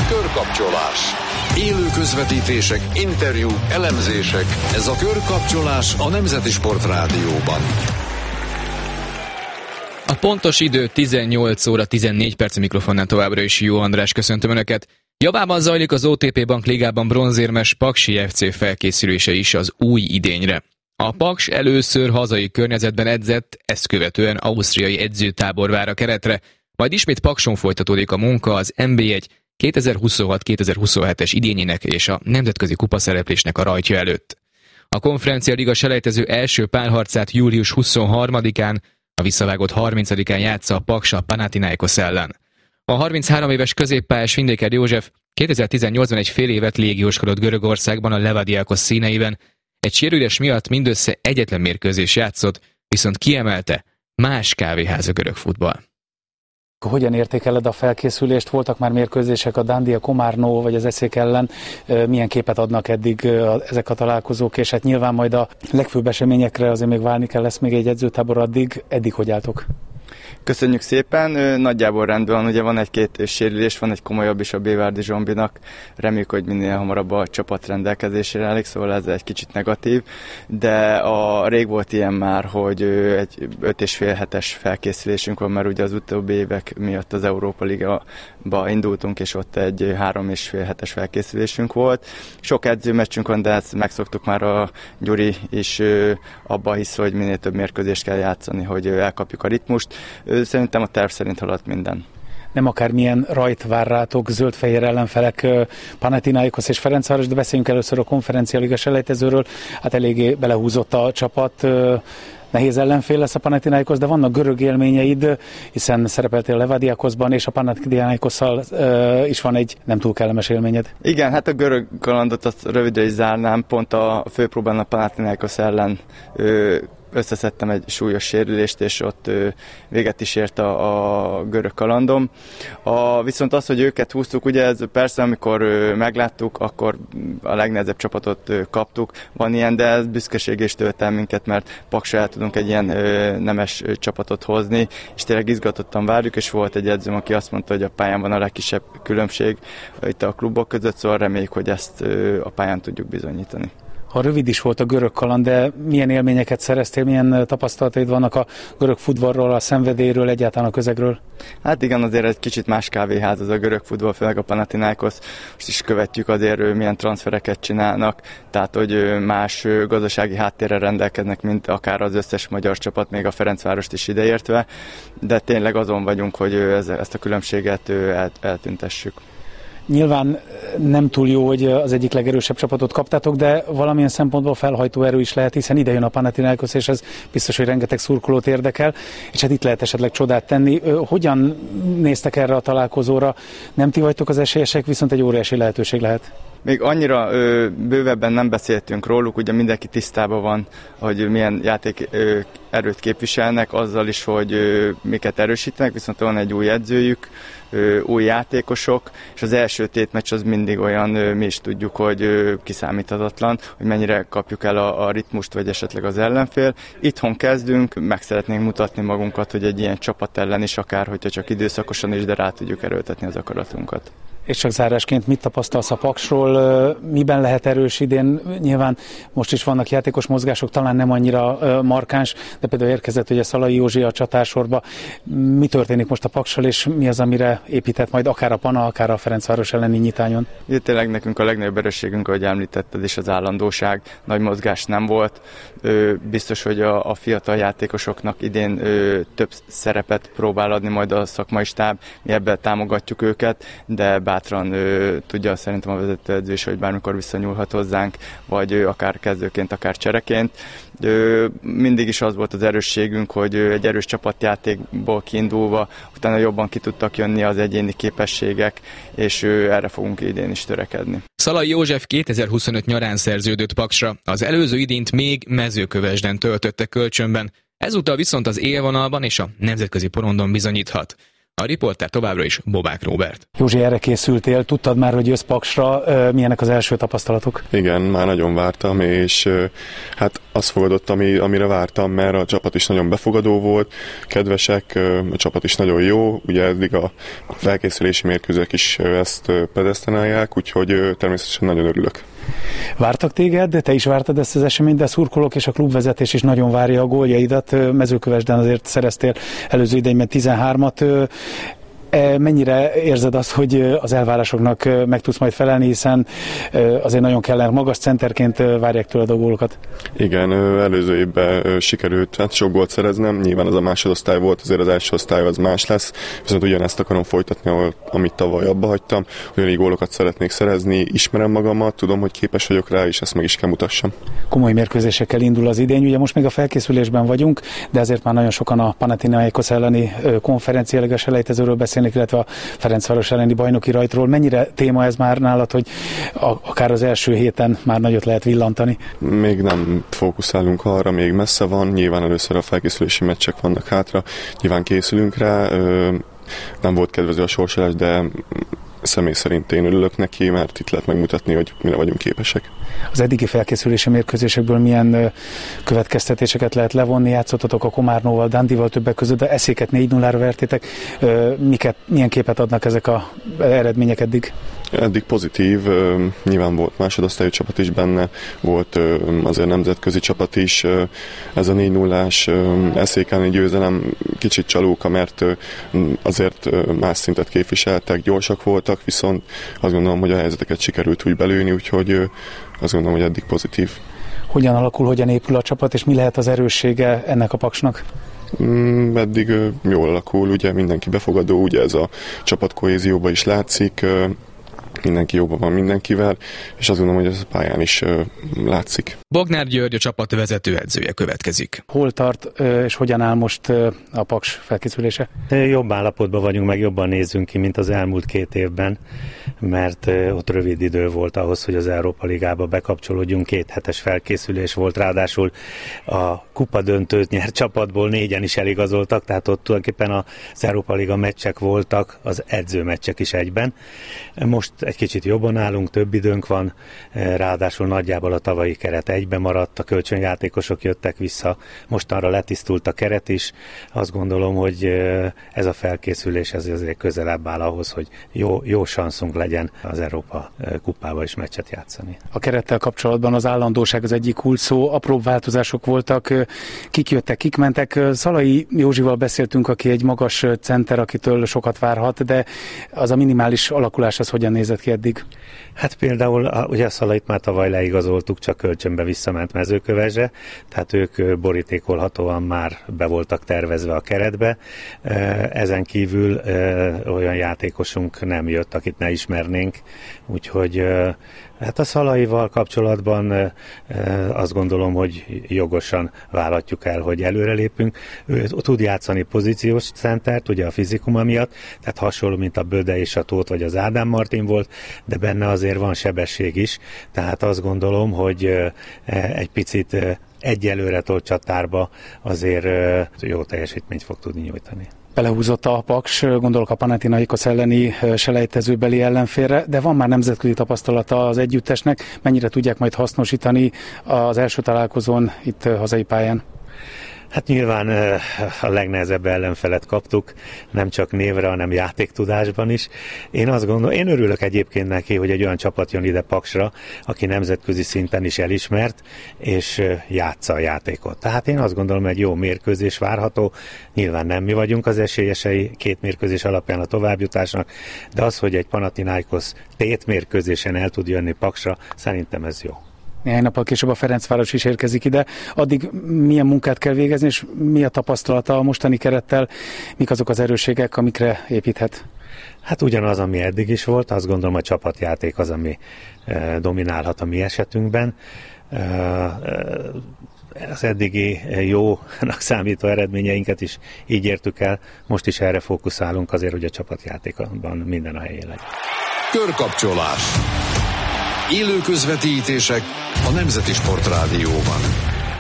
Körkapcsolás. Élő közvetítések, interjúk, elemzések. Ez a Körkapcsolás a Nemzeti Sport Rádióban. A pontos idő 18 óra 14 perc, mikrofonnál továbbra is Jó András, köszöntöm Önöket. Javában zajlik az OTP Bank Ligában bronzérmes Paksi FC felkészülése is az új idényre. A Paks először hazai környezetben edzett, ezt követően ausztriai edzőtábor vár a keretre, majd ismét Pakson folytatódik a munka az NB1 2026-2027-es idényének és a nemzetközi kupaszereplésnek a rajtja előtt. A Konferencia Liga selejtező első párharcát július 23-án, a visszavágott 30-án játsza a Paks a Panathinaikos ellen. A 33 éves középpályás Vindéker József 2018-ban egy fél évet légióskodott Görögországban a Levadiakos színeiben, egy sérülés miatt mindössze egyetlen mérkőzés játszott, viszont kiemelte, más kávéház a görög futball. Hogyan értékeled a felkészülést? Voltak már mérkőzések a Dandia Komárnó vagy az Eszék ellen. Milyen képet adnak eddig ezek a találkozók? És hát nyilván majd a legfőbb eseményekre azért még várni kell, lesz még egy edzőtábor eddig hogy álltok? Köszönjük szépen, nagyjából rendben van, ugye van egy-két sérülés, van egy komolyabb is a Bévárdi Zsombinak, reméljük, hogy minél hamarabb a csapat rendelkezésére állik, szóval ez egy kicsit negatív, de rég volt ilyen már, hogy egy 5,5 hetes felkészülésünk van, mert ugye az utóbbi évek miatt az Európa Ligába indultunk, és ott egy 3,5 hetes felkészülésünk volt. Sok edzőmeccsünk van, de ezt megszoktuk már, a Gyuri is abba hisz, hogy minél több mérkőzést kell játszani, hogy elkapjuk a ritmust. Szerintem a terv szerint haladt minden. Nem akármilyen rajt vár rátok, zöld-fehér ellenfelek, Panathinaikos és Ferencváros, de beszéljünk először a Konferencia Liga selejtezőről. Hát eléggé belehúzott a csapat, nehéz ellenfél lesz a Panathinaikos, de vannak görög élményeid, hiszen szerepeltél a Levadiakosban, és a Panathinaikosszal is van egy nem túl kellemes élményed. Igen, hát a görög kalandot azt rövidre is zárnám, pont a főpróbán a Panathinaikos ellen összeszedtem egy súlyos sérülést, és ott véget is ért a görög kalandom. Viszont az, hogy őket húztuk, ugye ez persze, amikor megláttuk, akkor a legnehezebb csapatot kaptuk. Van ilyen, de ez büszkeség is tölt el minket, mert Paksra el tudunk egy ilyen nemes csapatot hozni, és tényleg izgatottan várjuk, és volt egy edzőm, aki azt mondta, hogy a pályán van a legkisebb különbség itt a klubok között, szóval reméljük, hogy ezt a pályán tudjuk bizonyítani. Ha rövid is volt a görög kaland, de milyen élményeket szereztél, milyen tapasztalataid vannak a görög futballról, a szenvedélyről, egyáltalán a közegről? Hát igen, azért egy kicsit más kávéház az a görög futball, főleg a Panathinaikos. Most is követjük azért, milyen transfereket csinálnak, tehát hogy más gazdasági háttérrel rendelkeznek, mint akár az összes magyar csapat, még a Ferencvárost is ideértve, de tényleg azon vagyunk, hogy ezt a különbséget eltüntessük. Nyilván nem túl jó, hogy az egyik legerősebb csapatot kaptátok, de valamilyen szempontból felhajtó erő is lehet, hiszen ide jön a Panathinaikos, és ez biztos, hogy rengeteg szurkolót érdekel, és hát itt lehet esetleg csodát tenni. Hogyan néztek erre a találkozóra? Nem ti vagytok az esélyesek, viszont egy óriási lehetőség lehet. Még annyira bővebben nem beszéltünk róluk, ugye mindenki tisztában van, hogy milyen játék erőt képviselnek, azzal is, hogy miket erősítenek, viszont van egy új edzőjük, új játékosok, és az első tétmeccs az mindig olyan, mi is tudjuk, hogy kiszámíthatatlan, hogy mennyire kapjuk el a ritmust, vagy esetleg az ellenfél. Itthon kezdünk, meg szeretnénk mutatni magunkat, hogy egy ilyen csapat ellen is, akár hogyha csak időszakosan is, de rá tudjuk erőltetni az akaratunkat. És csak zárásként mit tapasztalsz a Paksról, miben lehet erős idén? Nyilván most is vannak játékos mozgások, talán nem annyira markáns, de például érkezett ugye Szalai Józsi a csatársorba. Mi történik most a Paksal, és mi az, amire épített majd akár a Pana, akár a Ferencváros elleni nyitányon? Itt tényleg nekünk a legnagyobb erősségünk, ahogy említetted, és az állandóság. Nagy mozgás nem volt. Biztos, hogy a fiatal játékosoknak idén több szerepet próbál adni majd a szakmai stáb. Mi ebben támogatjuk őket, de bátran tudja szerintem a vezetőedző is, hogy bármikor visszanyúlhat hozzánk, vagy akár kezdőként, akár csereként. Mindig is az volt az erősségünk, hogy egy erős csapatjátékból kiindulva, utána jobban ki tudtak jönni az egyéni képességek, és erre fogunk idén is törekedni. Szalai József 2025 nyarán szerződött Paksra, az előző idényt még Mezőkövesden töltötte kölcsönben, ezúttal viszont az élvonalban és a nemzetközi porondon bizonyíthat. A riporter továbbra is Bobák Róbert. Józsi, erre készültél, tudtad már, hogy jössz Paksra, milyenek az első tapasztalatok? Igen, már nagyon vártam, és hát azt fogadott, amire vártam, mert a csapat is nagyon befogadó volt, kedvesek, a csapat is nagyon jó, ugye eddig a felkészülési mérkőzők is ezt pedesztenálják, úgyhogy természetesen nagyon örülök. Vártak téged, te is vártad ezt az eseményt, de a szurkolók és a klubvezetés is nagyon várja a góljaidat. Mezőkövesden azért szereztél előző idényben 13-at. Mennyire érzed azt, hogy az elvárásoknak meg tudsz majd felelni, hiszen azért nagyon kellene, magas centerként várják tőled a gólokat? Igen, előző évben sikerült sok gólt szereznem, nyilván az a másodosztály volt, azért az első osztály az más lesz, viszont ugyanezt akarom folytatni, amit tavaly abba hagytam, ugyanígy gólokat szeretnék szerezni, ismerem magamat, tudom, hogy képes vagyok rá, és ezt meg is kell mutassam. Komoly mérkőzésekkel indul az idény, ugye most még a felkészülésben vagyunk, de ezért már nagyon sokan a Panathinaikos elleni konferenciáliga selejtezőről beszélnek, illetve a Ferencváros elleni bajnoki rajtról. Mennyire téma ez már nálad, hogy akár az első héten már nagyot lehet villantani? Még nem fókuszálunk arra, még messze van, nyilván először a felkészülési meccsek vannak hátra, nyilván készülünk rá, nem volt kedvező a sorsolás, de személy szerint én örülök neki, mert itt lehet megmutatni, hogy mire vagyunk képesek. Az eddigi felkészülési mérkőzésekből milyen következtetéseket lehet levonni? Játszottatok a Komárnóval, Dandival többek között, de eszéket 4-0-ra vertétek. Milyen képet adnak ezek az eredmények eddig? Eddig pozitív, nyilván volt másodosztályú csapat is benne, volt azért nemzetközi csapat is. Ez a 4-0-ás eszékáni győzelem kicsit csalóka, mert azért más szintet képviseltek, gyorsak voltak, viszont azt gondolom, hogy a helyzeteket sikerült úgy belőni, úgyhogy azt gondolom, hogy eddig pozitív. Hogyan alakul, hogyan épül a csapat, és mi lehet az erőssége ennek a Paksnak? Eddig jól alakul, ugye mindenki befogadó, ugye ez a csapat kohézióban is látszik, mindenki jóban van mindenkivel, és azt gondolom, hogy ez a pályán is látszik. Bognár György, a csapat vezetőedzője következik. Hol tart és hogyan áll most a Paks felkészülése? Jobb állapotban vagyunk, meg jobban nézzünk ki, mint az elmúlt 2 évben, mert ott rövid idő volt ahhoz, hogy az Európa Ligába bekapcsolódjunk. 2 hetes felkészülés volt, ráadásul a kupa döntőt nyert csapatból 4-en is eligazoltak, tehát ott tulajdonképpen az Európa Liga meccsek voltak, az edzőmeccsek is egyben. Most egy kicsit jobban állunk, több időnk van, ráadásul nagyjából a tavalyi keret egyben maradt, a kölcsönjátékosok jöttek vissza, mostanra letisztult a keret is. Azt gondolom, hogy ez a felkészülés ez azért közelebb áll ahhoz, hogy jó sanszunk legyen az Európa kupába is meccset játszani. A kerettel kapcsolatban az állandóság az egyik kulcs szó, apróbb változások voltak, kik jöttek, kik mentek. Szalai Józsival beszéltünk, aki egy magas center, akitől sokat várhat, de az a minimális alakulás az hogyan nézett ki eddig? Hát például ugye a Szalait már tavaly leigazoltuk, csak kölcsönbe visszament Mezőkövesdre, tehát ők borítékolhatóan már be voltak tervezve a keretbe. Ezen kívül olyan játékosunk nem jött, akit ne ismernénk, úgyhogy hát a Szalaival kapcsolatban azt gondolom, hogy jogosan vállalhatjuk el, hogy előrelépünk. Ő tud játszani pozíciós centert, ugye a fizikuma miatt, tehát hasonló, mint a Böde és a Tóth vagy az Ádám Martin volt, de benne azért van sebesség is, tehát azt gondolom, hogy egy picit egyelőre tolt csatárba azért jó teljesítményt fog tudni nyújtani. Belehúzott a Paks, gondolok a Panathinaikos elleni selejtezőbeli ellenfélre, de van már nemzetközi tapasztalata az együttesnek. Mennyire tudják majd hasznosítani az első találkozón itt hazai pályán? Hát nyilván a legnehezebb ellenfelet kaptuk, nem csak névre, hanem játéktudásban is. Én örülök egyébként neki, hogy egy olyan csapat jön ide Paksra, aki nemzetközi szinten is elismert, és játsza a játékot. Tehát én azt gondolom, egy jó mérkőzés várható. Nyilván nem mi vagyunk az esélyesei 2 mérkőzés alapján a továbbjutásnak, de az, hogy egy Panathinaikos tétmérkőzésen el tud jönni Paksra, szerintem ez jó. Néhány nappal később a Ferencváros is érkezik ide. Addig milyen munkát kell végezni, és mi a tapasztalata a mostani kerettel, mik azok az erősségek, amikre építhet? Hát ugyanaz, ami eddig is volt, azt gondolom a csapatjáték az, ami dominálhat a mi esetünkben. Az eddigi jónak számító eredményeinket is így értük el, most is erre fókuszálunk azért, hogy a csapatjátékban minden a helyén legyen. Körkapcsolás. Élő közvetítések a Nemzeti Sportrádióban.